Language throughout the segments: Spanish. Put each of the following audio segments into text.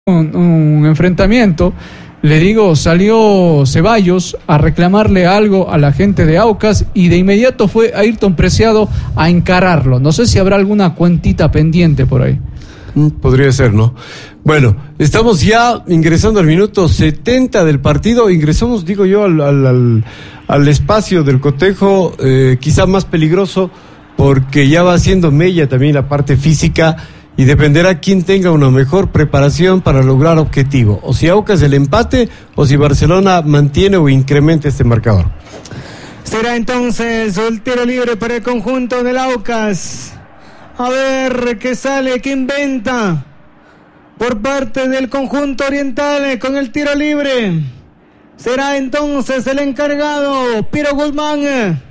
un enfrentamiento. Le digo, salió Ceballos a reclamarle algo a la gente de Aucas y de inmediato fue Ayrton Preciado a encararlo. No sé si habrá alguna cuentita pendiente por ahí. Podría ser, ¿no? Bueno, estamos ya ingresando al minuto 70 del partido. Ingresamos, digo yo, al espacio del cotejo, quizá más peligroso, porque ya va haciendo mella también la parte física y dependerá quién tenga una mejor preparación para lograr objetivo. O si Aucas el empate, o si Barcelona mantiene o incrementa este marcador. Será entonces el tiro libre para el conjunto del Aucas. A ver qué sale, qué inventa por parte del conjunto oriental con el tiro libre. Será entonces el encargado, Piero Guzmán,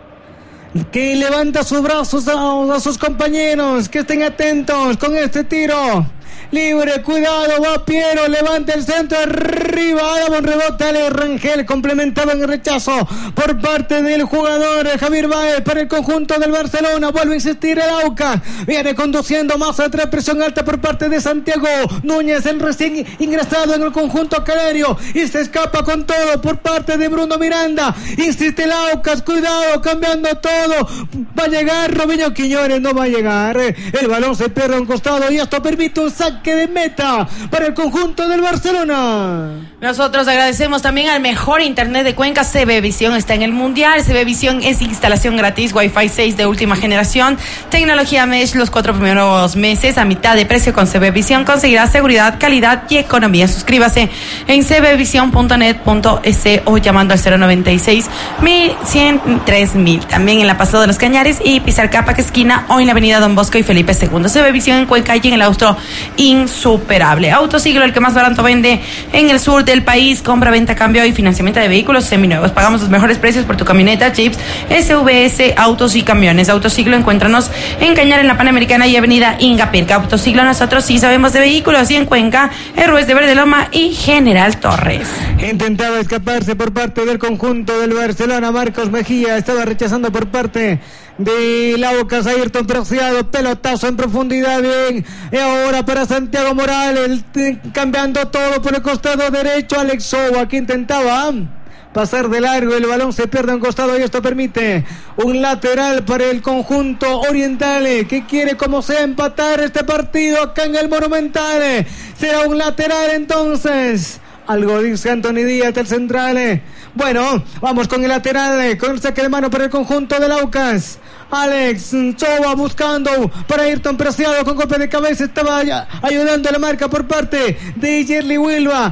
que levanta sus brazos a sus compañeros, que estén atentos con este tiro libre. Cuidado, va Piero, levanta el centro, arriba, daba un rebote Ale Rangel, complementado en el rechazo por parte del jugador Javier Baez para el conjunto del Barcelona. Vuelve a insistir el Aucas, viene conduciendo más atrás, presión alta por parte de Santiago Núñez, el recién ingresado en el conjunto canario, y se escapa con todo por parte de Bruno Miranda. Insiste el Aucas, cuidado, cambiando todo, va a llegar Robinho Quiñones, no va a llegar, el balón se pierde a un costado y esto permite un saque de meta para el conjunto del Barcelona. Nosotros agradecemos también al mejor internet de Cuenca. CB Visión está en el Mundial. CB Visión es instalación gratis, Wi-Fi 6 de última generación, tecnología Mesh los 4 primeros meses a mitad de precio. Con CB Visión conseguirá seguridad, calidad y economía. Suscríbase en cbvision.net.es o llamando al 096-100-3000. También en la Paseo de los Cañares y Pizarcapa, esquina, o en la avenida Don Bosco y Felipe II. CB Visión en Cuenca y en el Austro insuperable. Autosiglo, el que más barato vende en el sur del país. Compra, venta, cambio y financiamiento de vehículos seminuevos. Pagamos los mejores precios por tu camioneta, Jeeps, SVS, autos y camiones. Autosiglo, encuéntranos en Cañar, en la Panamericana y avenida Ingapirca. Autosiglo, nosotros sí sabemos de vehículos. Y en Cuenca, Héroes de Verde Loma y General Torres. Intentaba escaparse por parte del conjunto del Barcelona. Marcos Mejía estaba rechazando por parte de Aucas. Ayrton Preciado, pelotazo en profundidad, bien, y ahora para Santiago Morales, cambiando todo por el costado derecho. Alex Soba, que intentaba pasar de largo, el balón se pierde a un costado y esto permite un lateral para el conjunto oriental, que quiere como sea empatar este partido acá en el Monumental. Será un lateral entonces, algo dice Anthony Díaz, el central. Bueno, vamos con el lateral, con el saque de mano para el conjunto del Aucas. Alex Soba buscando para Ayrton Preciado con golpe de cabeza, estaba ayudando a la marca por parte de Yerli Wilva.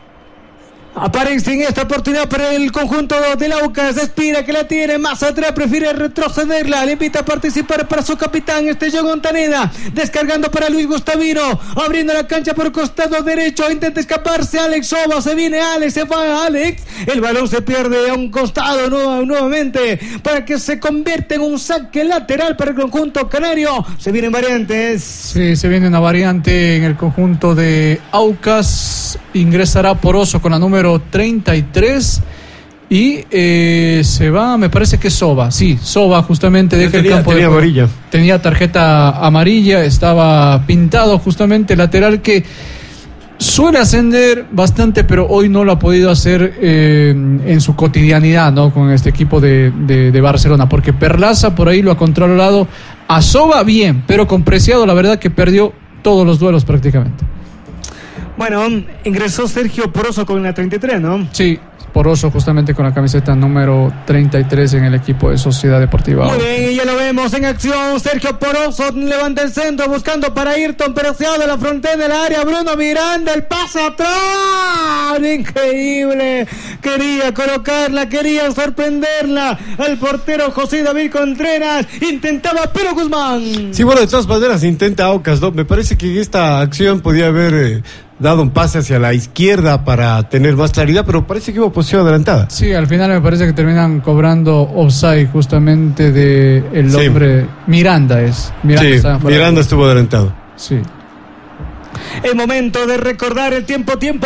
Aparece en esta oportunidad para el conjunto del Aucas. Espira que la tiene más atrás, prefiere retrocederla. Le invita a participar para su capitán, John Montaneda. Descargando para Luis Gustavino, abriendo la cancha por el costado derecho. Intenta escaparse Alex Soba. Se viene Alex, se va Alex. El balón se pierde a un costado nuevamente para que se convierta en un saque lateral para el conjunto canario. Se vienen variantes. Sí, se viene una variante en el conjunto de Aucas. Ingresará Poroso con la número 33 y se va, me parece que Soba. Sí, Soba justamente deja el campo. Tenía amarilla. Tenía tarjeta amarilla, estaba pintado justamente, lateral que suele ascender bastante, pero hoy no lo ha podido hacer en su cotidianidad, ¿no? Con este equipo de Barcelona, porque Perlaza por ahí lo ha controlado a Soba bien, pero con Preciado la verdad que perdió todos los duelos prácticamente. Bueno, ingresó Sergio Poroso con la 33, ¿no? Sí, Poroso justamente con la camiseta número 33 en el equipo de Sociedad Deportiva. Muy bien, y ya lo vemos en acción. Sergio Poroso levanta el centro buscando para Ayrton Preciado de la frontera del área. Bruno Miranda, el pase atrás. Increíble. Quería colocarla, quería sorprenderla. El portero José David Contreras intentaba, pero Guzmán. Sí, bueno, de todas maneras intenta Aucas, ¿no? Me parece que esta acción podía haber dado un pase hacia la izquierda para tener más claridad, pero parece que hubo posición adelantada. Sí, al final me parece que terminan cobrando offside justamente de el hombre, sí. Miranda es. Miranda estuvo adelantado. Sí. El momento de recordar el tiempo de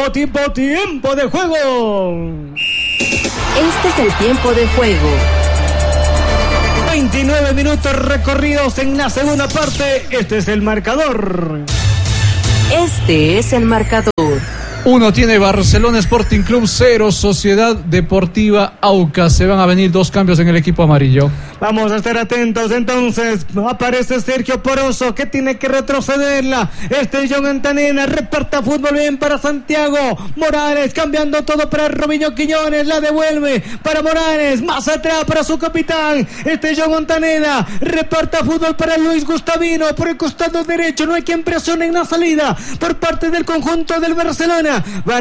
juego. Este es el tiempo de juego. 29 minutos recorridos en la segunda parte. Este es el marcador. Este es el marcador. 1 tiene Barcelona Sporting Club, 0 Sociedad Deportiva Aucas. Se van a venir 2 cambios en el equipo amarillo. Vamos a estar atentos entonces. Aparece Sergio Poroso, que tiene que retrocederla. John Antanena reparta fútbol bien para Santiago Morales, cambiando todo para Robinho Quiñones. La devuelve para Morales, más atrás para su capitán. John Antanena reparta fútbol para Luis Gustavino por el costado derecho. No hay quien presione en la salida por parte del conjunto del Barcelona.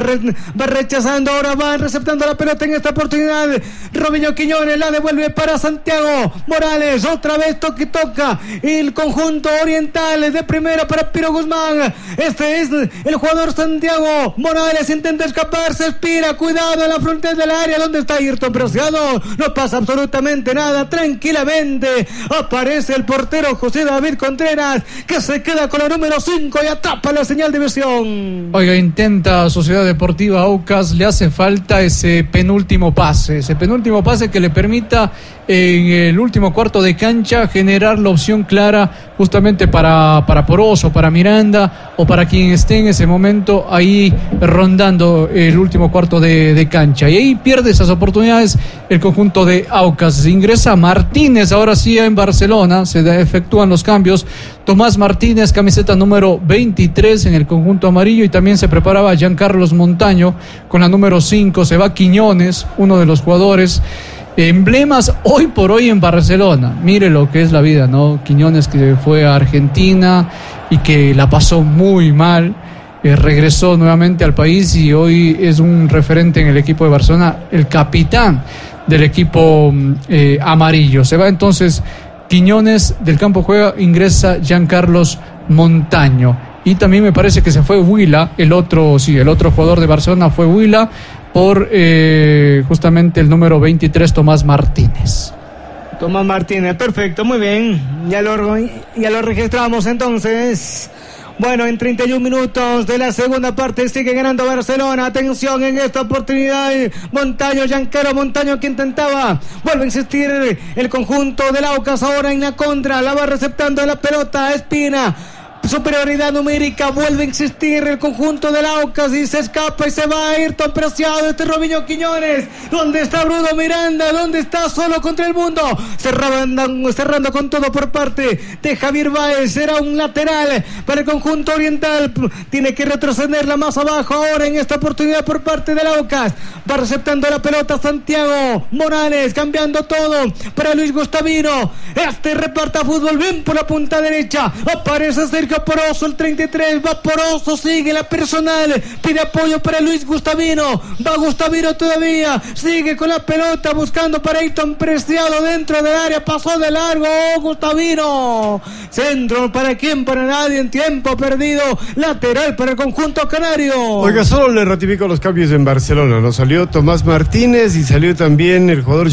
Va rechazando, ahora va receptando la pelota en esta oportunidad. Robinho Quiñones la devuelve para Santiago Morales, otra vez toca el conjunto oriental de primera para Piro Guzmán. Es el jugador Santiago Morales, intenta escaparse, Espira, cuidado en la frontera del área. ¿Dónde está Ayrton Preciado? No pasa absolutamente nada, tranquilamente aparece el portero José David Contreras, que se queda con la número 5 y atrapa la señal de visión. Oiga, intenta Sociedad Deportiva Aucas, le hace falta ese penúltimo pase que le permita en el último cuarto de cancha generar la opción clara justamente para Poroso, para Miranda o para quien esté en ese momento ahí rondando el último cuarto de cancha, y ahí pierde esas oportunidades el conjunto de Aucas. Ingresa Martínez ahora sí en Barcelona, se efectúan los cambios. Tomás Martínez, camiseta número 23 en el conjunto amarillo, y también se preparaba Giancarlos Montaño con la número 5. Se va Quiñones, uno de los jugadores emblemas hoy por hoy en Barcelona. Mire lo que es la vida, ¿no? Quiñones, que fue a Argentina y que la pasó muy mal, regresó nuevamente al país y hoy es un referente en el equipo de Barcelona, el capitán del equipo amarillo. Se va entonces Quiñones del campo, juega, ingresa Giancarlos Montaño. Y también me parece que se fue Huila, el otro jugador de Barcelona fue Huila, por justamente el número 23, Tomás Martínez. Tomás Martínez, perfecto, muy bien. Ya lo registramos entonces. Bueno, en 31 minutos de la segunda parte sigue ganando Barcelona. Atención en esta oportunidad. Giancarlo Montaño, que intentaba. Vuelve a insistir el conjunto del Aucas ahora en la contra. La va receptando la pelota Espina. Superioridad numérica, vuelve a insistir el conjunto del Aucas y se escapa y se va Ayrton Preciado. Robinho Quiñones, ¿dónde está Bruno Miranda? ¿Dónde está solo contra el mundo? Cerrando con todo por parte de Javier Báez. Será un lateral para el conjunto oriental, tiene que retrocederla más abajo ahora en esta oportunidad por parte del Aucas. Va receptando la pelota Santiago Morales, cambiando todo para Luis Gustavino. Reparta fútbol bien por la punta derecha, aparece Sergio Poroso, el 33, va Poroso, sigue la personal, pide apoyo para Luis Gustavino, va Gustavino todavía, sigue con la pelota buscando para Ayrton Preciado dentro del área, pasó de largo, Gustavino, centro, ¿para quién? Para nadie, en tiempo perdido, lateral para el conjunto canario. Oiga, solo le ratifico los cambios en Barcelona, ¿no? Salió Tomás Martínez y salió también el jugador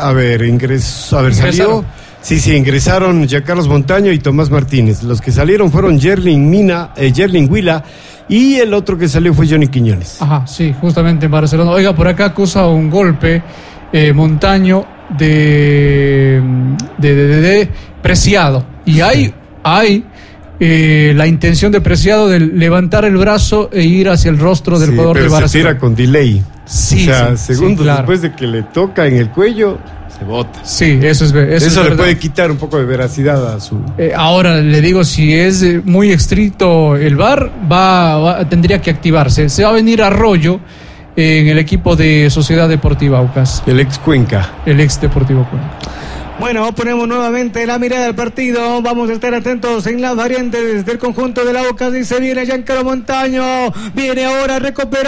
salió. Sí, ingresaron Giancarlos Montaño y Tomás Martínez. Los que salieron fueron Yerlin Huila, y el otro que salió fue Johnny Quiñones. Ajá, sí, justamente en Barcelona. Oiga, por acá acusa un golpe Montaño de Preciado. Y hay la intención de Preciado de levantar el brazo e ir hacia el rostro del jugador de Barcelona. Se tira con delay. Sí, o sea, sí, segundos claro. Después de que le toca en el cuello, se bota. Sí, eso le puede quitar un poco de veracidad a su... ahora le digo, si es muy estricto el VAR, tendría que activarse. Se va a venir Arroyo en el equipo de Sociedad Deportiva Aucas. El ex Deportivo Cuenca. Bueno, ponemos nuevamente la mirada al partido. Vamos a estar atentos en las variantes del conjunto del Aucas. Y se viene Giancarlo Montaño. Viene ahora a recuperar.